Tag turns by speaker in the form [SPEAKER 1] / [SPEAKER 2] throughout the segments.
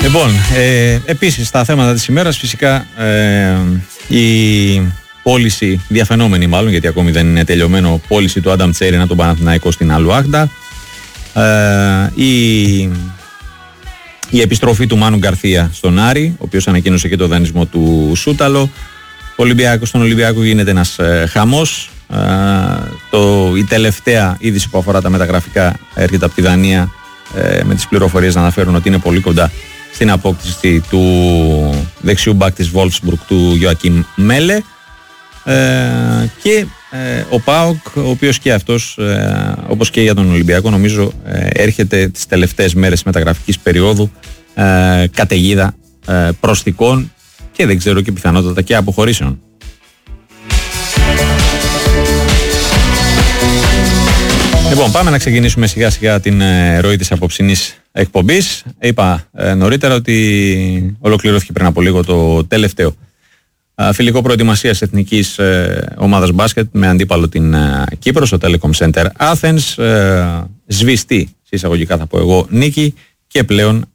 [SPEAKER 1] Λοιπόν, επίσης στα θέματα της ημέρας φυσικά η πώληση, διαφαινόμενη μάλλον, γιατί ακόμη δεν είναι τελειωμένο, πώληση του Άνταμ Τσέριν από τον Παναθηναϊκό στην Αλουάχντα, η επιστροφή του Μάνου Γκαρθία στον Άρη, ο οποίος ανακοίνωσε και το δανεισμό του Σούταλο. Στον Ολυμπιακό γίνεται ένας χαμός. Η τελευταία είδηση που αφορά τα μεταγραφικά έρχεται από τη Δανία, με τις πληροφορίες να αναφέρουν ότι είναι πολύ κοντά στην απόκτηση του δεξιού μπακ της Wolfsburg, του Γιοακίμ Μέλε, και ο ΠΑΟΚ, ο οποίος και αυτός, όπως και για τον Ολυμπιακό, νομίζω έρχεται τις τελευταίες μέρες της μεταγραφικής περίοδου καταιγίδα προσθηκών και δεν ξέρω, και πιθανότατα και αποχωρήσεων. Λοιπόν, πάμε να ξεκινήσουμε σιγά σιγά την ροή της απόψινής εκπομπής. Είπα νωρίτερα ότι ολοκληρώθηκε πριν από λίγο το τελευταίο φιλικό προετοιμασίας εθνικής ομάδας μπάσκετ με αντίπαλο την Κύπρο στο Telecom Center Athens. Σβηστή, εισαγωγικά θα πω εγώ, νίκη, και πλέον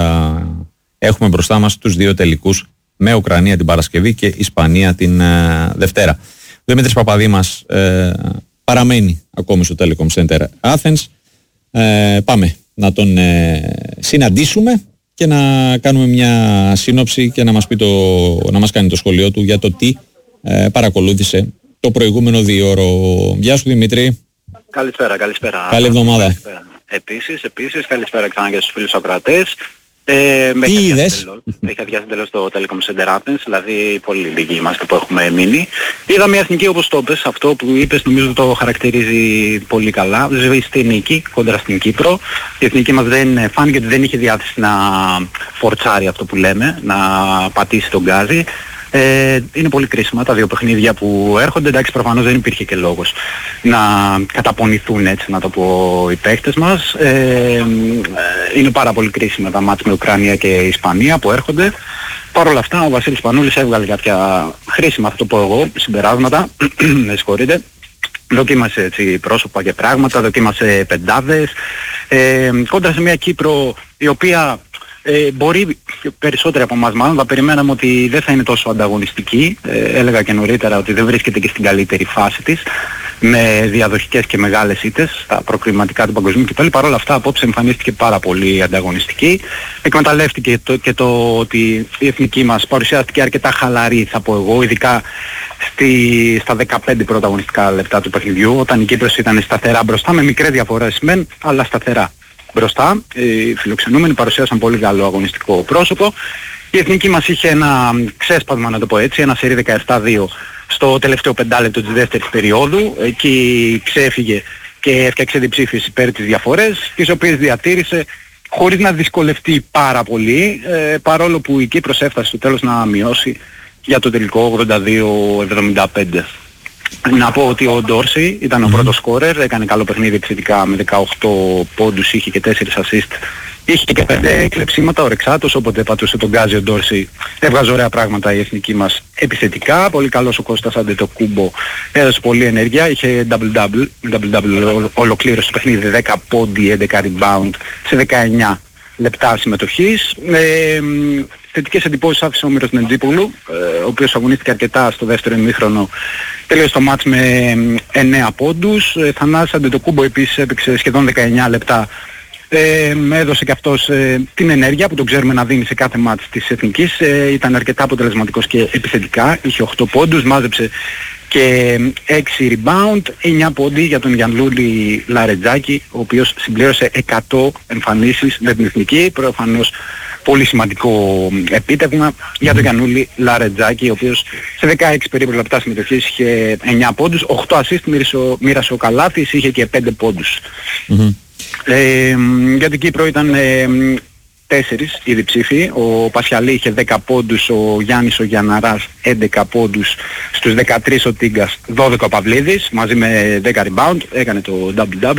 [SPEAKER 1] έχουμε μπροστά μας τους δύο τελικούς, με Ουκρανία την Παρασκευή και Ισπανία την Δευτέρα. Ο Δημήτρης Παπαδήμας παραμένει ακόμη στο Telecom Center Athens. Πάμε να τον συναντήσουμε και να κάνουμε μια σύνοψη και να μας κάνει το σχολείο του για το τι παρακολούθησε το προηγούμενο διώρο. Γεια σου Δημήτρη.
[SPEAKER 2] Καλησπέρα.
[SPEAKER 1] Καλή εβδομάδα.
[SPEAKER 2] Επίσης, καλησπέρα ξανά και στους φίλους ακροατές.
[SPEAKER 1] Τι είδες?
[SPEAKER 2] Έχει αδειάσει εντελώς το Telecom Center Athens, δηλαδή πολύ λίγοι είμαστε που έχουμε μείνει. Είδα μια εθνική, όπως το είπες, αυτό που είπες νομίζω το χαρακτηρίζει πολύ καλά. Σβηστή νίκη κόντρα στην Κύπρο. Η εθνική μας φάνηκε ότι δεν είχε διάθεση να φορτσάρει αυτό που λέμε, να πατήσει τον γκάζι. Είναι πολύ κρίσιμα τα δύο παιχνίδια που έρχονται. Εντάξει, προφανώς δεν υπήρχε και λόγος να καταπονηθούν, έτσι να το πω, οι παίκτες μας. Είναι πάρα πολύ κρίσιμα τα μάτς με Ουκρανία και Ισπανία που έρχονται. Παρ' όλα αυτά ο Βασίλης Πανούλης έβγαλε κάποια χρήσιμα, θα το πω εγώ, συμπεράσματα. Με συγχωρείτε. Δοκίμασε έτσι πρόσωπα και πράγματα, δοκίμασε πεντάδες. Κόντρα σε μια Κύπρο η οποία μπορεί περισσότεροι από εμάς μάλλον θα περιμέναμε ότι δεν θα είναι τόσο ανταγωνιστική. Έλεγα και νωρίτερα ότι δεν βρίσκεται και στην καλύτερη φάση της, με διαδοχικές και μεγάλες ήττες στα προκριματικά του παγκοσμίου κυπέλλου. Παρ' όλα αυτά απόψε εμφανίστηκε πάρα πολύ ανταγωνιστική. Εκμεταλλεύτηκε και το ότι η εθνική μας παρουσιάστηκε αρκετά χαλαρή, θα πω εγώ, ειδικά στα 15 πρωταγωνιστικά λεπτά του παιχνιδιού, όταν η Κύπρος ήταν σταθερά μπροστά, με μικρές διαφορές μεν, αλλά σταθερά μπροστά. Οι φιλοξενούμενοι παρουσίασαν πολύ καλό αγωνιστικό πρόσωπο. Η εθνική μας είχε ένα ξέσπασμα, να το πω έτσι, ένα σερί 17-2 στο τελευταίο πεντάλεπτο της δεύτερης περίοδου. Εκεί ξέφυγε και έφτιαξε διψήφιες υπέρ τις διαφορές, τις οποίες διατήρησε χωρίς να δυσκολευτεί πάρα πολύ, παρόλο που η Κύπρος έφτασε στο τέλος να μειώσει για το τελικό 82-75. Να πω ότι ο Ντόρσι ήταν ο πρώτος σκόρερ, έκανε καλό παιχνίδι επιθετικά με 18 πόντους, είχε και 4 assist, είχε και 5 κλεψίματα, ο Ρεξάτος, όποτε πατούσε τον γκάζι ο Ντόρσι έβγαζε ωραία πράγματα η εθνική μας επιθετικά. Πολύ καλός ο Κώστας Αντετοκούμπο, έδωσε πολλή ενέργεια, είχε double-double, ολοκλήρωσε το παιχνίδι, 10 πόντι, 11 rebound σε 19 λεπτά συμμετοχής. Θετικές εντυπώσεις άφησε ο Μύρος Νεντζίπουλου, ο οποίος αγωνίστηκε αρκετά στο δεύτερο ημίχρονο. Τελείωσε το μάτς με 9 πόντους. Θανάσης Αντετοκούμπο επίσης έπαιξε σχεδόν 19 λεπτά. Έδωσε και αυτός την ενέργεια που τον ξέρουμε να δίνει σε κάθε μάτς της εθνικής. Ήταν αρκετά αποτελεσματικός και επιθετικά. Είχε 8 πόντους, μάζεψε και 6 rebound, 9 πόντι για τον Γιαννούλη Λαρετζάκη, ο οποίος συμπλήρωσε 100 εμφανίσεις με την εθνική. Προφανώς πολύ σημαντικό επίτευγμα για τον Γιαννούλη Λαρετζάκη, ο οποίος σε 16 περίπου λεπτά συμμετοχής είχε 9 πόντους, 8 assist μοίρασε ο Καλάθης, είχε και 5 πόντους. Για την Κύπρο ήταν 4 οι διψήφοι. Ο Πασιαλή είχε 10 πόντους, ο Γιάννης ο Γιανναράς 11 πόντους, στους 13 ο Τίγκας 12 ο Παυλίδης, μαζί με 10 rebound, έκανε το double-double.